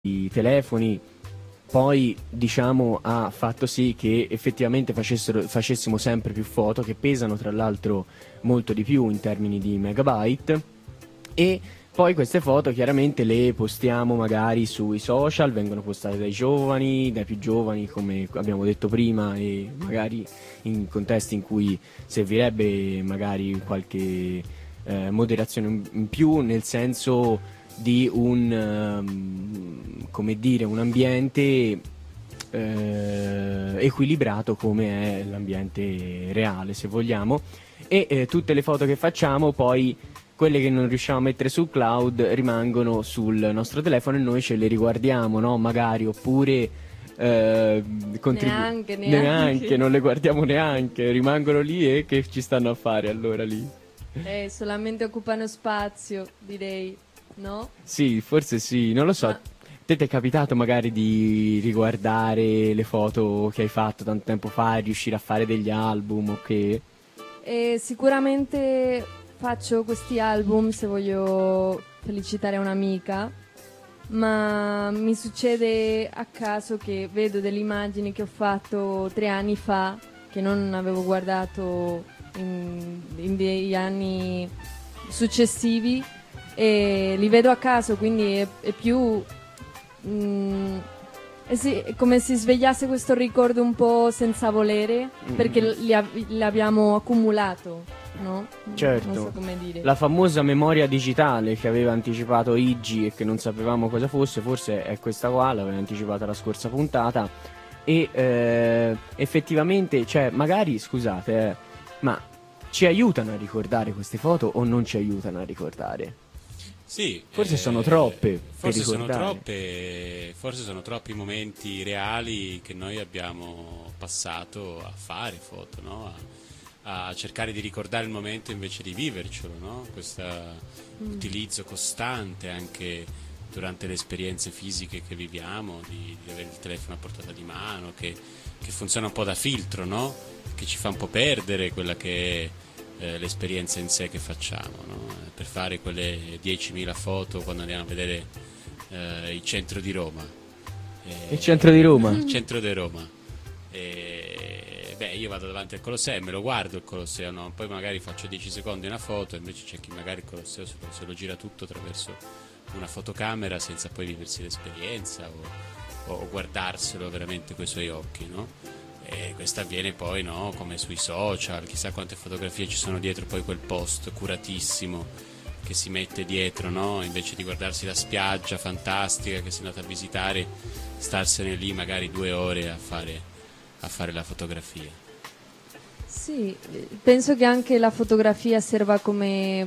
i telefoni poi diciamo ha fatto sì che effettivamente facessimo sempre più foto, che pesano tra l'altro molto di più in termini di megabyte, e poi queste foto chiaramente le postiamo magari sui social, vengono postate dai giovani, dai più giovani come abbiamo detto prima, e magari in contesti in cui servirebbe magari qualche moderazione in più, nel senso di come dire, un ambiente equilibrato come è l'ambiente reale, se vogliamo, e tutte le foto che facciamo poi, quelle che non riusciamo a mettere sul cloud, rimangono sul nostro telefono e noi ce le riguardiamo, no? Magari, oppure neanche, non le guardiamo neanche, rimangono lì, e che ci stanno a fare allora lì? Solamente occupano spazio, direi, no? Sì, forse sì, non lo so. Te ti è capitato magari di riguardare le foto che hai fatto tanto tempo fa e riuscire a fare degli album o che? Sicuramente faccio questi album se voglio felicitare un'amica, ma mi succede a caso che vedo delle immagini che ho fatto 3 anni fa, che non avevo guardato in degli anni successivi, e li vedo a caso, quindi è più è come se svegliasse questo ricordo un po' senza volere, perché l'abbiamo accumulato, no? Certo, non so come dire. La famosa memoria digitale che aveva anticipato Iggy e che non sapevamo cosa fosse, forse è questa qua, l'aveva anticipata la scorsa puntata, e effettivamente, cioè, magari, scusate, ma ci aiutano a ricordare queste foto o non ci aiutano a ricordare? Sì, forse sono troppe forse sono troppi momenti reali che noi abbiamo passato a fare foto, no? A cercare di ricordare il momento invece di vivercelo, no? Questo utilizzo costante anche durante le esperienze fisiche che viviamo, di avere il telefono a portata di mano, che funziona un po' da filtro, no? Che ci fa un po' perdere quella che è l'esperienza in sé che facciamo, no? Per fare quelle 10.000 foto quando andiamo a vedere il centro di Roma. Il centro di Roma? Il centro di Roma. Io vado davanti al Colosseo e me lo guardo il Colosseo, no? Poi magari faccio 10 secondi una foto, invece c'è chi magari il Colosseo se lo gira tutto attraverso una fotocamera senza poi viversi l'esperienza o guardarselo veramente coi suoi occhi, no? E questo avviene poi, no? Come sui social, chissà quante fotografie ci sono dietro poi quel post curatissimo che si mette dietro, no? Invece di guardarsi la spiaggia fantastica che si è andata a visitare, starsene lì magari 2 ore a fare la fotografia. Sì, penso che anche la fotografia serva come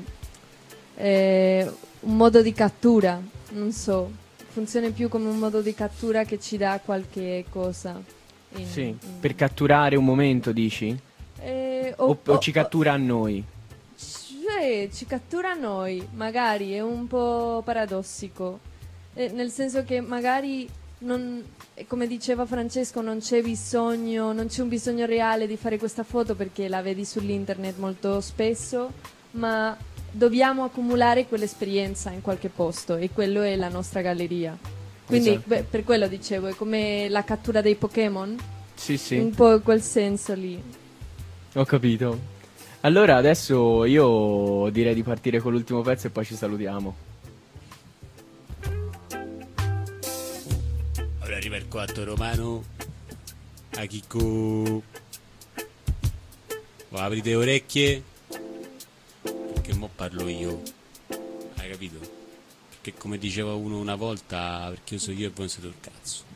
un modo di cattura, non so, funziona più come un modo di cattura che ci dà qualche cosa. Per catturare un momento, dici? O ci cattura a noi? Ci cattura a noi, magari, è un po' paradossico, nel senso che magari come diceva Francesco, non c'è un bisogno reale di fare questa foto perché la vedi sull'internet molto spesso, ma dobbiamo accumulare quell'esperienza in qualche posto e quello è la nostra galleria. Quindi esatto. Per quello dicevo, è come la cattura dei Pokémon, sì, un po' in quel senso lì. Ho capito. Allora adesso io direi di partire con l'ultimo pezzo e poi ci salutiamo. Ora arriva il quarto romano. A Chicco. Aprite le orecchie, perché mo parlo io. Hai capito? Perché come diceva uno una volta, perché io so io e voi siete il cazzo.